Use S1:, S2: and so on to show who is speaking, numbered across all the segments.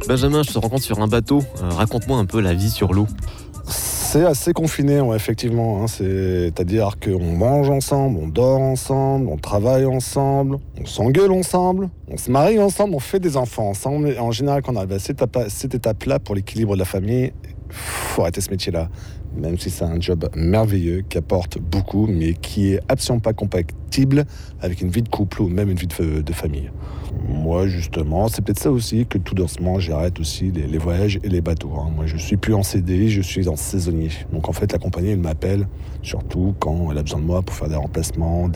S1: Benjamin, je te rencontre sur un bateau. Raconte-moi un peu la vie sur l'eau.
S2: C'est assez confiné, ouais, effectivement. C'est-à-dire qu'on mange ensemble, on dort ensemble, on travaille ensemble, on s'engueule ensemble, on se marie ensemble, on fait des enfants ensemble. Et en général, quand on arrive à cette étape-là pour l'équilibre de la famille, faut arrêter ce métier-là. Même si c'est un job merveilleux, qui apporte beaucoup, mais qui est absolument pas compatible avec une vie de couple ou même une vie de famille. Moi, justement, c'est peut-être ça aussi que tout doucement, j'arrête aussi les voyages et les bateaux. Moi, je suis plus en CDI, je suis en saisonnier. Donc, en fait, la compagnie, elle m'appelle, surtout quand elle a besoin de moi pour faire des remplacements,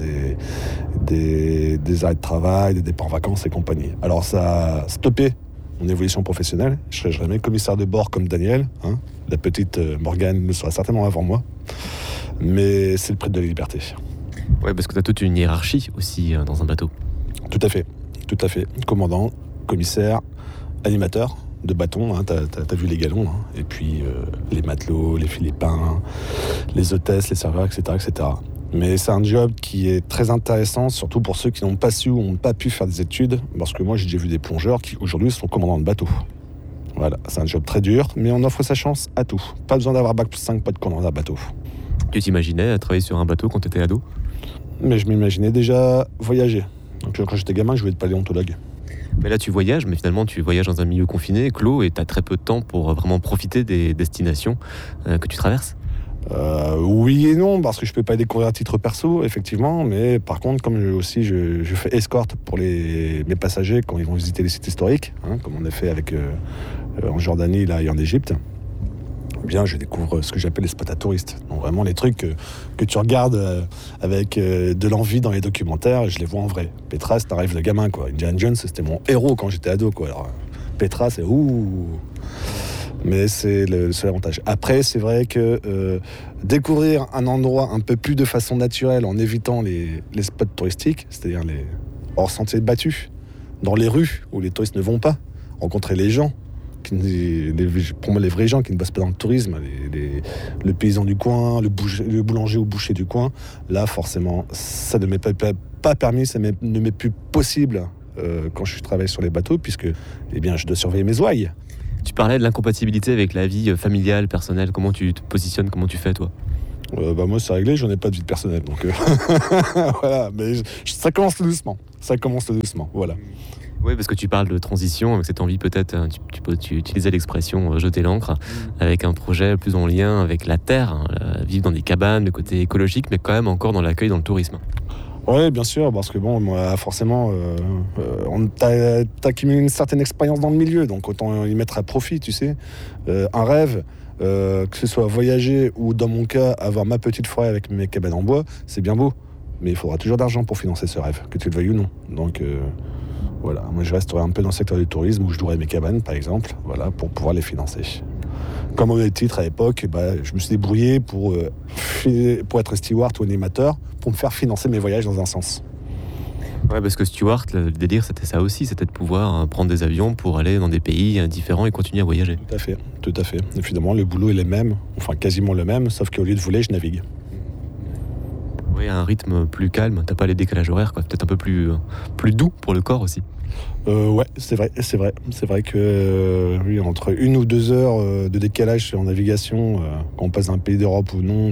S2: des arrêts de travail, des départs en vacances et compagnie. Alors, ça a stoppé mon évolution professionnelle. Je serai jamais commissaire de bord comme Daniel. La petite Morgane le sera certainement avant moi. Mais c'est le prix de la liberté.
S1: Ouais, parce que tu as toute une hiérarchie aussi dans un bateau.
S2: Tout à fait. Commandant, commissaire, animateur de bâton. T'as vu les galons. Et puis les matelots, les philippins, les hôtesses, les serveurs, etc. Mais c'est un job qui est très intéressant, surtout pour ceux qui n'ont pas su ou n'ont pas pu faire des études, parce que moi j'ai déjà vu des plongeurs qui aujourd'hui sont commandants de bateau. Voilà, c'est un job très dur, mais on offre sa chance à tout. Pas besoin d'avoir bac plus 5, pas de commandant de bateau.
S1: Tu t'imaginais travailler sur un bateau quand tu étais ado ?
S2: Mais je m'imaginais déjà voyager. Donc quand j'étais gamin, je voulais être paléontologue.
S1: Mais là tu voyages, mais finalement tu voyages dans un milieu confiné, clos, et tu as très peu de temps pour vraiment profiter des destinations que tu traverses.
S2: Oui et non, parce que je peux pas découvrir à titre perso, effectivement, mais par contre, comme je fais escorte pour mes passagers quand ils vont visiter les sites historiques, comme on a fait avec en Jordanie là, et en Égypte, eh bien je découvre ce que j'appelle les spots à touristes. Donc vraiment les trucs que tu regardes avec de l'envie dans les documentaires, et je les vois en vrai. Petra, c'est un rêve de gamin, quoi. Indiana Jones, c'était mon héros quand j'étais ado, quoi. Alors, Petra, c'est ouh. Mais c'est le seul avantage. Après, c'est vrai que découvrir un endroit un peu plus de façon naturelle en évitant les spots touristiques, c'est-à-dire les hors sentiers battus, dans les rues où les touristes ne vont pas, rencontrer les gens, pour moi les vrais gens qui ne bossent pas dans le tourisme, le paysan du coin, le boulanger ou boucher du coin, là forcément ça ne m'est pas permis, ça ne m'est plus possible quand je travaille sur les bateaux, puisque je dois surveiller mes ouailles.
S1: Tu parlais de l'incompatibilité avec la vie familiale, personnelle. Comment tu te positionnes, comment tu fais, toi ?
S2: Moi, c'est réglé, j'en ai pas de vie personnelle. Donc, voilà, mais ça commence tout doucement. Voilà.
S1: Oui, parce que tu parles de transition, avec cette envie peut-être, tu utilisais l'expression jeter l'ancre, avec un projet plus en lien avec la terre, vivre dans des cabanes, le côté écologique, mais quand même encore dans l'accueil, dans le tourisme.
S2: Oui, bien sûr, parce que moi, forcément, t'as accumulé une certaine expérience dans le milieu, donc autant y mettre à profit, tu sais. Un rêve, que ce soit voyager ou, dans mon cas, avoir ma petite forêt avec mes cabanes en bois, c'est bien beau, mais il faudra toujours d'argent pour financer ce rêve, que tu le veuilles ou non. Donc voilà, moi je resterai un peu dans le secteur du tourisme où je louerai mes cabanes, par exemple, voilà, pour pouvoir les financer. Comme on avait titre à l'époque, je me suis débrouillé pour être steward ou animateur, pour me faire financer mes voyages dans un sens.
S1: Ouais, parce que steward, le délire, c'était ça aussi, c'était de pouvoir prendre des avions pour aller dans des pays différents et continuer à voyager.
S2: Tout à fait. Et finalement, le boulot est le même, enfin quasiment le même, sauf qu'au lieu de voler, je navigue.
S1: Oui, un rythme plus calme, t'as pas les décalages horaires, quoi. Peut-être un peu plus doux pour le corps aussi.
S2: Ouais, c'est vrai que oui, entre 1 ou 2 heures de décalage en navigation, quand on passe d'un pays d'Europe ou non,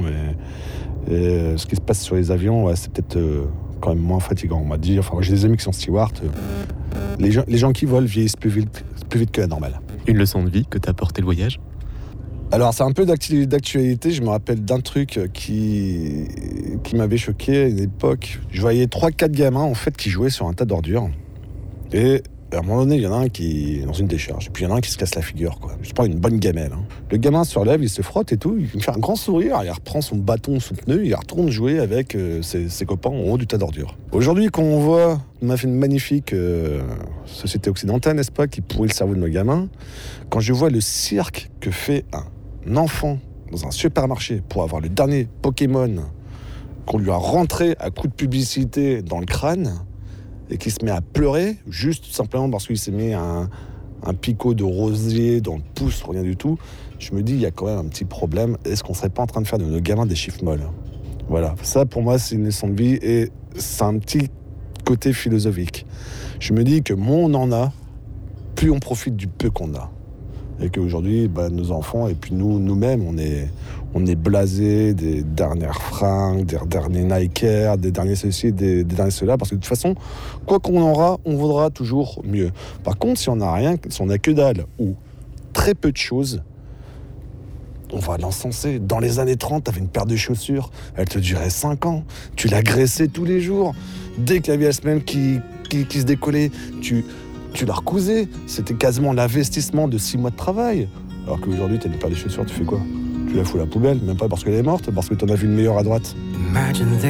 S2: et ce qui se passe sur les avions, c'est peut-être quand même moins fatigant, on m'a dit. Enfin, moi, j'ai des amis qui sont stewards. Les gens qui volent vieillissent plus vite que la normale.
S1: Une leçon de vie que t'a apporté le voyage ?
S2: Alors, c'est un peu d'actualité. Je me rappelle d'un truc qui m'avait choqué à une époque. Je voyais 3-4 gamins, en fait, qui jouaient sur un tas d'ordures. Et à un moment donné, il y en a un qui est dans une décharge. Et puis, il y en a un qui se casse la figure, quoi. Je prends une bonne gamelle. Le gamin se relève, il se frotte et tout. Il me fait un grand sourire. Il reprend son bâton soutenu. Il retourne jouer avec ses copains en haut du tas d'ordures. Aujourd'hui, quand on voit, on a fait une magnifique société occidentale, n'est-ce pas, qui pourrit le cerveau de nos gamins. Quand je vois le cirque que fait un enfant dans un supermarché pour avoir le dernier Pokémon qu'on lui a rentré à coups de publicité dans le crâne et qui se met à pleurer juste simplement parce qu'il s'est mis un picot de rosier dans le pouce, rien du tout, je me dis il y a quand même un petit problème. Est-ce qu'on serait pas en train de faire de nos gamins des chiffres molles ? Voilà, ça pour moi c'est une leçon de vie et c'est un petit côté philosophique. Je me dis que moins on en a, plus on profite du peu qu'on a. Et qu'aujourd'hui, nos enfants, et puis nous-mêmes, on est blasés des dernières fringues, des derniers Nike Air, des derniers ceci, des derniers cela, parce que de toute façon, quoi qu'on aura, on vaudra toujours mieux. Par contre, si on n'a rien, si on n'a que dalle, ou très peu de choses, on va l'encenser. Dans les années 30, tu avais une paire de chaussures, elle te durait 5 ans, tu la graissais tous les jours. Dès qu'il y avait la semelle qui se décollait, tu la recousais. C'était quasiment l'investissement de 6 mois de travail. Alors qu'aujourd'hui, tu as une paire de chaussures, tu fais quoi ? Tu la fous à la poubelle, même pas parce qu'elle est morte, parce que tu en as vu une meilleure à droite.